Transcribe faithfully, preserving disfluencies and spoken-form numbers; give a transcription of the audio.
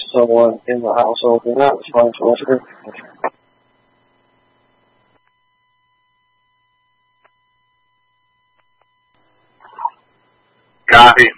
someone in the household, and that was my sister. Copy.